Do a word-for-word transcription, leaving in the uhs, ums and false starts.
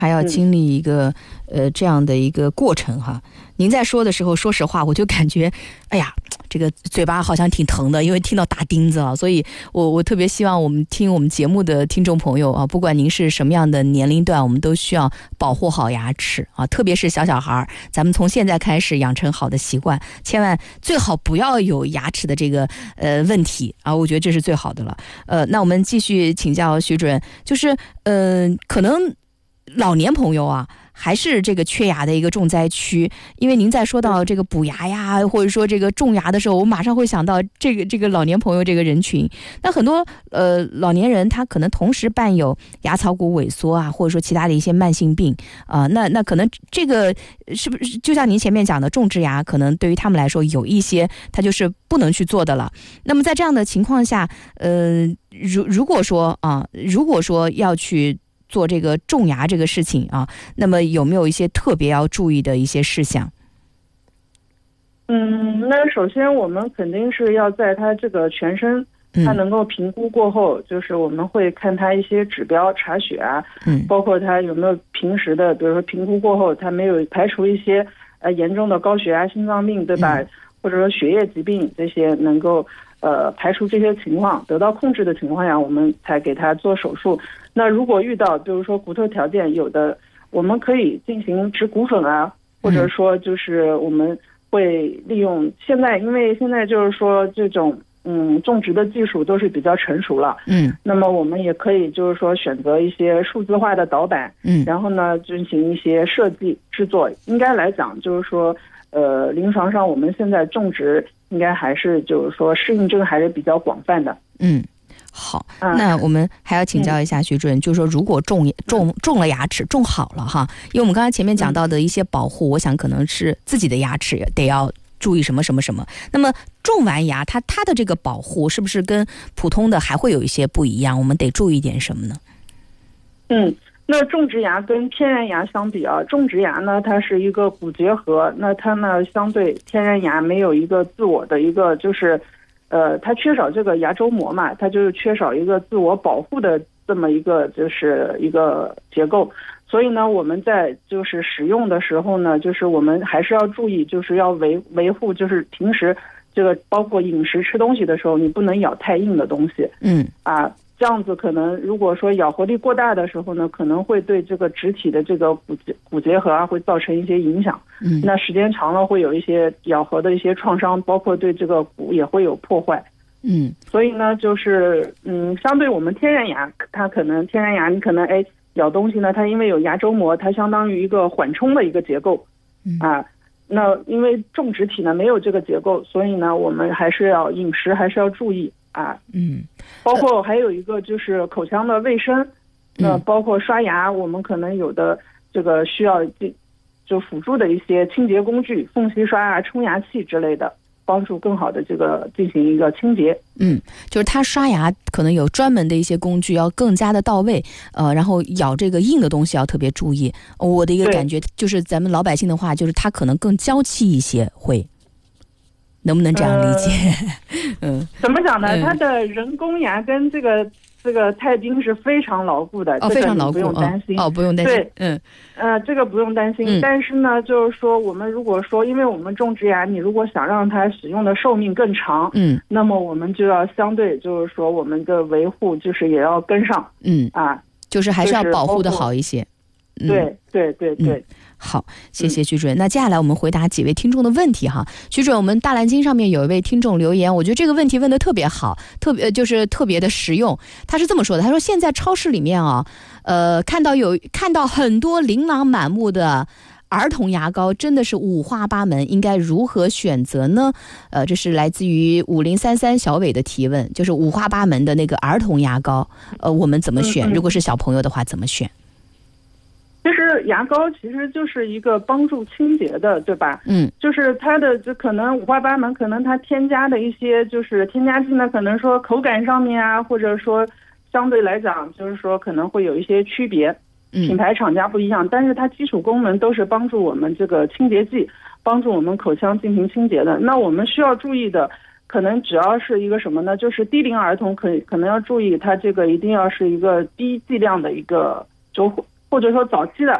还要经历一个、嗯、呃这样的一个过程哈。您在说的时候，说实话，我就感觉，哎呀，这个嘴巴好像挺疼的，因为听到打钉子啊。所以我我特别希望我们听我们节目的听众朋友啊，不管您是什么样的年龄段，我们都需要保护好牙齿啊，特别是小小孩，咱们从现在开始养成好的习惯，千万最好不要有牙齿的这个呃问题啊，我觉得这是最好的了。呃，那我们继续请教徐主任，就是呃，可能老年朋友啊，还是这个缺牙的一个重灾区，因为您在说到这个补牙呀，或者说这个种牙的时候，我马上会想到这个这个老年朋友这个人群。那很多呃老年人他可能同时伴有牙槽骨萎缩啊，或者说其他的一些慢性病啊、呃，那那可能这个是不是就像您前面讲的，种植牙可能对于他们来说有一些他就是不能去做的了。那么在这样的情况下，呃，如如果说啊，如果说要去做这个种牙这个事情啊，那么有没有一些特别要注意的一些事项？ 嗯，那首先我们肯定是要在他这个全身，他能够评估过后，嗯、就是我们会看他一些指标查血啊，嗯，包括他有没有平时的，比如说评估过后他没有排除一些呃严重的高血压、心脏病，对吧？嗯、或者说血液疾病这些能够呃排除这些情况得到控制的情况下，我们才给他做手术。那如果遇到比如说骨头条件有的，我们可以进行植骨粉啊，或者说就是我们会利用现在，因为现在就是说这种嗯种植的技术都是比较成熟了，嗯，那么我们也可以就是说选择一些数字化的导板，嗯，然后呢进行一些设计制作。应该来讲就是说呃临床上我们现在种植应该还是就是说适应症还是比较广泛的。 嗯，好，那我们还要请教一下徐主任，嗯、就是说如果种种种了牙齿种好了哈，因为我们刚才前面讲到的一些保护，嗯、我想可能是自己的牙齿得要注意什么什么什么。那么种完牙，它它的这个保护是不是跟普通的还会有一些不一样？我们得注意点什么呢？ 嗯，那种植牙跟天然牙相比啊，种植牙呢它是一个骨结合，那它呢相对天然牙没有一个自我的一个就是。呃，它缺少这个牙周膜嘛，它就是缺少一个自我保护的这么一个就是一个结构，所以呢，我们在就是使用的时候呢，就是我们还是要注意，就是要维维护，就是平时这个包括饮食吃东西的时候，你不能咬太硬的东西，嗯，啊，这样子可能如果说咬合力过大的时候呢，可能会对这个植体的这个骨结骨结合啊会造成一些影响。嗯，那时间长了会有一些咬合的一些创伤，包括对这个骨也会有破坏。嗯，所以呢，就是嗯，相对我们天然牙，它可能天然牙你可能哎咬东西呢，它因为有牙周膜，它相当于一个缓冲的一个结构。嗯啊，那因为种植体呢没有这个结构，所以呢，我们还是要饮食还是要注意啊。嗯，包括还有一个就是口腔的卫生，呃，包括刷牙，我们可能有的这个需要就辅助的一些清洁工具，缝隙刷啊、冲牙器之类的，帮助更好的这个进行一个清洁。 嗯，就是他刷牙可能有专门的一些工具，要更加的到位。呃，然后咬这个硬的东西要特别注意。我的一个感觉就是咱们老百姓的话，就是他可能更娇气一些，会。能不能这样理解？ 呃、嗯，怎么讲呢？嗯、它的人工牙跟这个这个钛钉是非常牢固的， 哦，非常牢固， 不用担心。 哦，不用担心。 对，嗯，呃，这个不用担心。嗯、但是呢，就是说，我们如果说，因为我们种植牙，你如果想让它使用的寿命更长，嗯，那么我们就要相对就是说，我们的维护就是也要跟上， 嗯啊，就是还是要保护的好一些。 嗯、对对对对。嗯， 好，谢谢徐主任。那接下来我们回答几位听众的问题哈。徐主任，我们大蓝鲸上面有一位听众留言，我觉得这个问题问得特别好，特别就是特别的实用。他是这么说的，他说现在超市里面啊，呃，看到有看到很多琳琅满目的儿童牙膏，真的是五花八门，应该如何选择呢？呃，这是来自于五零三三小伟的提问，就是五花八门的那个儿童牙膏，呃，我们怎么选？嗯嗯，如果是小朋友的话，怎么选？ 其实牙膏其实就是一个帮助清洁的，对吧？嗯，就是它的就可能五花八门，可能它添加的一些就是添加剂呢，可能说口感上面啊，或者说相对来讲就是说可能会有一些区别，品牌厂家不一样，但是它基础功能都是帮助我们这个清洁剂，帮助我们口腔进行清洁的。那我们需要注意的，可能只要是一个什么呢？就是低龄儿童可可能要注意，它这个一定要是一个低剂量的一个就或者说早期的